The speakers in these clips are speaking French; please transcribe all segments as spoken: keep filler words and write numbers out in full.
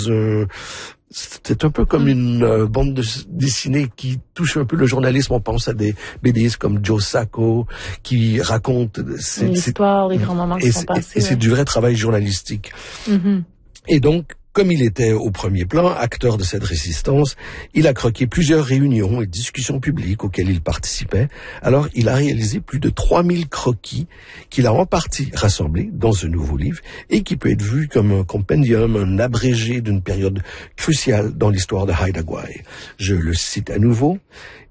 dans un... C'était un peu comme mmh. une euh, bande de, dessinée qui touche un peu le journalisme. On pense à des B D istes comme Joe Sacco qui racontent l'histoire, les grands moments qui sont passés. Et, et ouais. c'est du vrai travail journalistique. Mmh. Et donc, comme il était au premier plan, acteur de cette résistance, il a croqué plusieurs réunions et discussions publiques auxquelles il participait. Alors, il a réalisé plus de trois mille croquis qu'il a en partie rassemblés dans un nouveau livre et qui peut être vu comme un compendium, un abrégé d'une période cruciale dans l'histoire de Haida Gwaii. Je le cite à nouveau.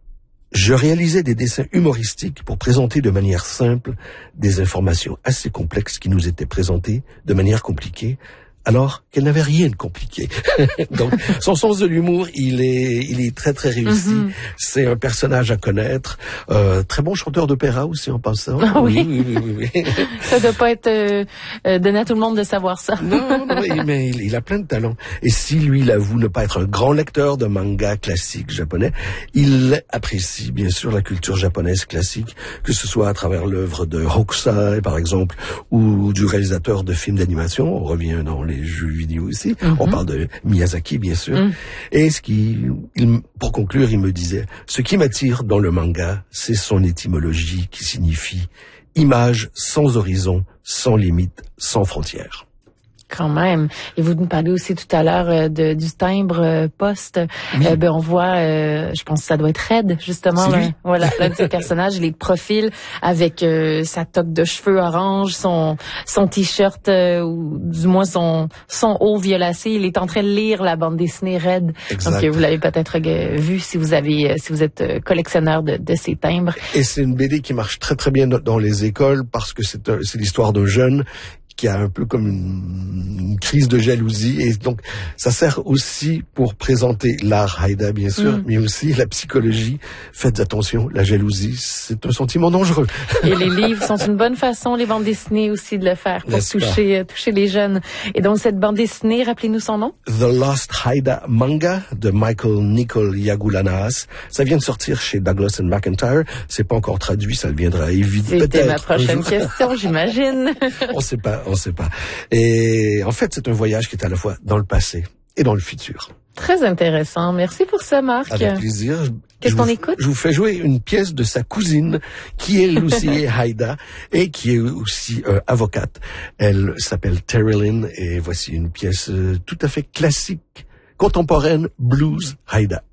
Je réalisais des dessins humoristiques pour présenter de manière simple des informations assez complexes qui nous étaient présentées de manière compliquée, alors qu'elle n'avait rien de compliqué. Donc, son sens de l'humour, il est, il est très très réussi. Mm-hmm. C'est un personnage à connaître, euh, très bon chanteur d'opéra aussi en passant. Ah oui. Oui, oui, oui, oui. Ça doit pas être euh, donné à tout le monde de savoir ça. Non, non, mais il, il a plein de talent. Et si lui, il avoue ne pas être un grand lecteur de manga classique japonais, il apprécie bien sûr la culture japonaise classique, que ce soit à travers l'œuvre de Hokusai, par exemple, ou du réalisateur de films d'animation. On revient dans les jeux vidéo aussi. Mm-hmm. On parle de Miyazaki, bien sûr. Mm. Et ce qui, il, pour conclure, il me disait, ce qui m'attire dans le manga, c'est son étymologie qui signifie image sans horizon, sans limite, sans frontières. Quand même. Et vous nous parlez aussi tout à l'heure euh, de, du timbre euh, poste. Oui. Euh, ben on voit, euh, je pense que ça doit être Red, justement. Là, voilà, l'un de ces personnages, les profils avec euh, sa toque de cheveux orange, son son t-shirt euh, ou du moins son son haut violacé. Il est en train de lire la bande dessinée Red. Exact. Donc euh, vous l'avez peut-être euh, vu si vous avez, euh, si vous êtes euh, collectionneur de, de ces timbres. Et c'est une B D qui marche très très bien dans les écoles parce que c'est euh, c'est l'histoire d'un jeune qui a un peu comme une, une crise de jalousie, et donc ça sert aussi pour présenter l'art Haida, bien sûr, mm. mais aussi la psychologie. Faites attention, la jalousie, c'est un sentiment dangereux. Et les livres sont une bonne façon, les bandes dessinées aussi, de le faire pour toucher, toucher les jeunes. Et donc cette bande dessinée, rappelez-nous son nom. The Lost Haida Manga de Michael Nicol Yagulanas. Ça vient de sortir chez Douglas and McIntyre. C'est pas encore traduit, ça viendra évidemment. C'était ma prochaine question, j'imagine. On sait pas. On sait pas. Et en fait, c'est un voyage qui est à la fois dans le passé et dans le futur. Très intéressant. Merci pour ça, Marc. Avec plaisir. Qu'est-ce qu'on écoute? Je vous fais jouer une pièce de sa cousine, qui elle aussi est Haida et qui est aussi euh, avocate. Elle s'appelle Terry Lynn et voici une pièce euh, tout à fait classique, contemporaine, blues Haida.